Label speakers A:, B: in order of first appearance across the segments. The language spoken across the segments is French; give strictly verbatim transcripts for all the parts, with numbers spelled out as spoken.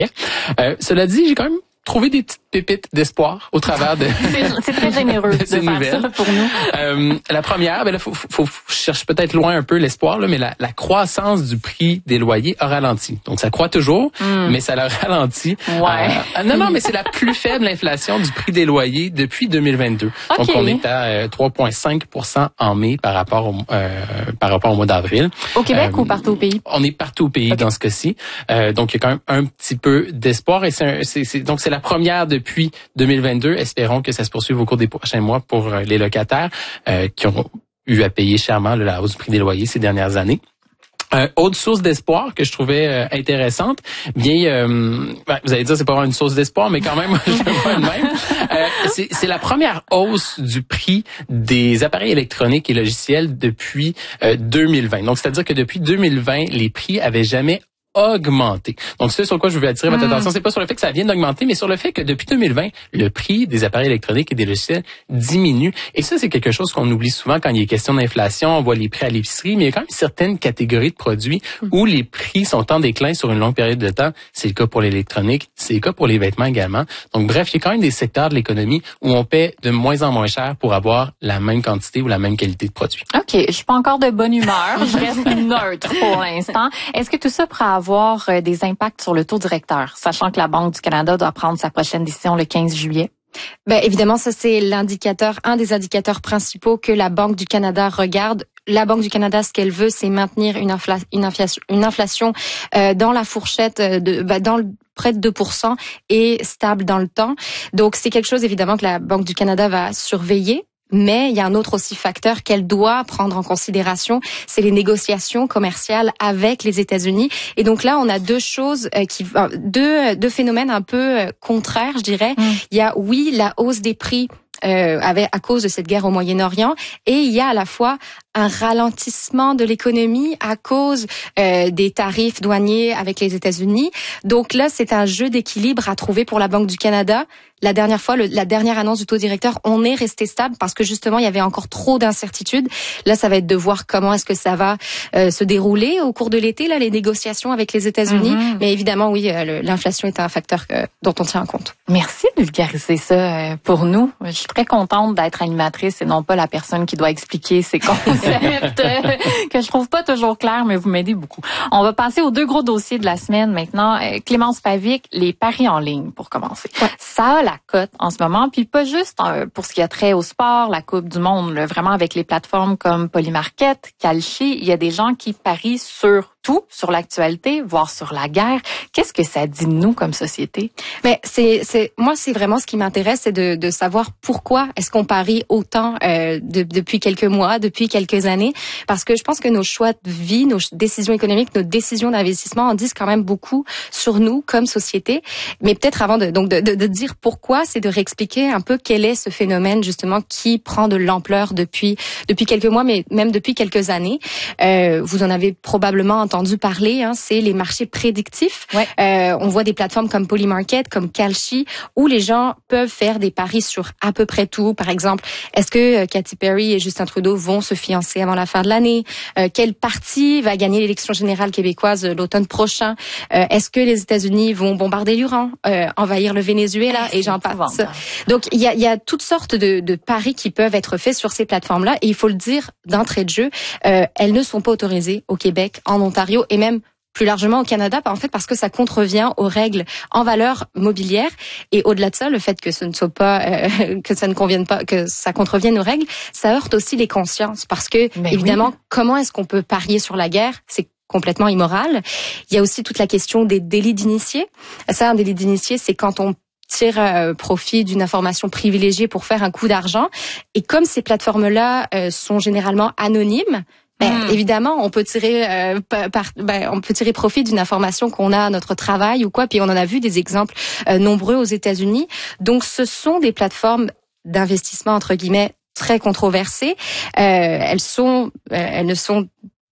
A: Euh, cela dit, j'ai quand même trouvé des petites pépites d'espoir au travers de
B: c'est, c'est très généreux de, de faire nouvelles. Ça pour nous.
A: Euh, la première, ben là, faut, faut, faut je cherche peut-être loin un peu l'espoir là, mais la, la croissance du prix des loyers a ralenti. Donc ça croît toujours, mm. mais ça l'a ralenti.
B: Ouais.
A: Euh, non, non, mais c'est la plus faible inflation du prix des loyers depuis deux mille vingt-deux. Okay. Donc on est à euh, trois virgule cinq pour cent en mai par rapport au euh, par rapport au mois d'avril.
B: Au Québec
A: euh,
B: ou partout au pays?
A: On est partout au pays okay. dans ce cas-ci. Euh, donc il y a quand même un petit peu d'espoir et c'est, un, c'est, c'est donc c'est la première depuis deux mille vingt-deux. Espérons que ça se poursuive au cours des prochains mois pour les locataires euh, qui ont eu à payer chèrement là, la hausse du prix des loyers ces dernières années. Euh, autre source d'espoir que je trouvais euh, intéressante, bien, euh, ben, vous allez dire c'est pas vraiment une source d'espoir, mais quand même, je le vois de même. Euh, c'est, c'est la première hausse du prix des appareils électroniques et logiciels depuis euh, deux mille vingt. Donc, c'est-à-dire que depuis deux mille vingt, les prix avaient jamais augmenté. Donc, c'est sur quoi je veux attirer votre mmh. attention. C'est pas sur le fait que ça vient d'augmenter, mais sur le fait que depuis deux mille vingt, le prix des appareils électroniques et des logiciels diminue. Et ça, c'est quelque chose qu'on oublie souvent quand il y a question d'inflation. On voit les prix à l'épicerie, mais il y a quand même certaines catégories de produits mmh. où les prix sont en déclin sur une longue période de temps. C'est le cas pour l'électronique, c'est le cas pour les vêtements également. Donc, bref, il y a quand même des secteurs de l'économie où on paie de moins en moins cher pour avoir la même quantité ou la même qualité de produit.
B: OK. Je suis pas encore de bonne humeur. Je reste neutre pour l'instant. Est-ce que tout ça pourra avoir des impacts sur le taux directeur, sachant que la Banque du Canada doit prendre sa prochaine décision le quinze juillet?
C: Ben évidemment, ça c'est l'indicateur, un des indicateurs principaux que la Banque du Canada regarde. La Banque du Canada, ce qu'elle veut, c'est maintenir une, infla- une inflation, une inflation euh, dans la fourchette de, ben, dans le près de deux pour cent et stable dans le temps. Donc c'est quelque chose évidemment que la Banque du Canada va surveiller. Mais il y a un autre aussi facteur qu'elle doit prendre en considération, c'est les négociations commerciales avec les États-Unis. Et donc là, on a deux choses qui, deux, deux phénomènes un peu contraires, je dirais. Mmh. Il y a, oui, la hausse des prix euh, avec, à cause de cette guerre au Moyen-Orient, et il y a à la fois un ralentissement de l'économie à cause euh, des tarifs douaniers avec les États-Unis. Donc là, c'est un jeu d'équilibre à trouver pour la Banque du Canada. La dernière fois, le, la dernière annonce du taux directeur, on est resté stable parce que justement, il y avait encore trop d'incertitudes. Là, ça va être de voir comment est-ce que ça va euh, se dérouler au cours de l'été, là, les négociations avec les États-Unis. Mm-hmm. Mais évidemment, oui, euh, le, l'inflation est un facteur que, dont on tient compte.
B: Merci de vulgariser ça pour nous. Je suis très contente d'être animatrice et non pas la personne qui doit expliquer ces concepts que je trouve pas toujours clairs, mais vous m'aidez beaucoup. On va passer aux deux gros dossiers de la semaine maintenant. Clémence Pavic, les paris en ligne pour commencer. Ouais. Ça a la cote en ce moment, puis pas juste pour ce qui a trait au sport, la Coupe du Monde, là, vraiment avec les plateformes comme Polymarket, Kalshi, il y a des gens qui parient sur tout, sur l'actualité, voire sur la guerre. Qu'est-ce que ça dit de nous comme société?
C: Mais c'est, c'est, moi, c'est vraiment ce qui m'intéresse, c'est de, de savoir pourquoi est-ce qu'on parie autant euh, de, depuis quelques mois, depuis quelques années, parce que je pense que nos choix de vie, nos décisions économiques, nos décisions d'investissement en disent quand même beaucoup sur nous comme société. Mais peut-être avant de, donc de, de, de dire pourquoi, c'est de réexpliquer un peu quel est ce phénomène justement qui prend de l'ampleur depuis depuis quelques mois, mais même depuis quelques années. Euh, vous en avez probablement entendu parler, hein, c'est les marchés prédictifs. Ouais. Euh, on voit des plateformes comme Polymarket, comme Kalshi, où les gens peuvent faire des paris sur à peu près tout. Par exemple, est-ce que Katy Perry et Justin Trudeau vont se fiancer avant la fin de l'année? Euh, quel parti va gagner l'élection générale québécoise l'automne prochain? Euh, est-ce que les États-Unis vont bombarder l'Iran, euh, envahir le Venezuela, et j'en passe. Donc il y a, il y a toutes sortes de, de paris qui peuvent être faits sur ces plateformes-là, et il faut le dire d'entrée de jeu, euh, elles ne sont pas autorisées au Québec, en Ontario et même plus largement au Canada, en fait, parce que ça contrevient aux règles en valeur mobilière. Et au-delà de ça, le fait que ce ne soit pas, euh, que ça ne convienne pas, que ça contrevienne aux règles, ça heurte aussi les consciences, parce que mais évidemment, oui. Comment est-ce qu'on peut parier sur la guerre? C'est complètement immoral. Il y a aussi toute la question des délits d'initiés. Ça, un délit d'initié, c'est quand on tire euh, profit d'une information privilégiée pour faire un coup d'argent. Et comme ces plateformes-là euh, sont généralement anonymes, ben, mmh. évidemment, on peut tirer, euh, par, ben, on peut tirer profit d'une information qu'on a à notre travail ou quoi. Puis on en a vu des exemples euh, nombreux aux États-Unis. Donc, ce sont des plateformes d'investissement entre guillemets très controversées. Euh, elles sont, euh, elles ne sont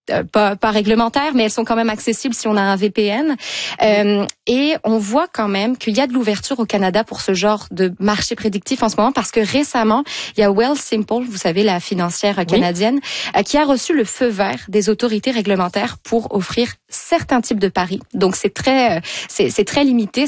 C: euh, pas, pas réglementaires, mais elles sont quand même accessibles si on a un V P N. Euh, et on voit quand même qu'il y a de l'ouverture au Canada pour ce genre de marché prédictif en ce moment, parce que récemment, il y a Wealthsimple, vous savez, la financière canadienne, oui. qui a reçu le feu vert des autorités réglementaires pour offrir certains types de paris. Donc c'est très, c'est, c'est très limité.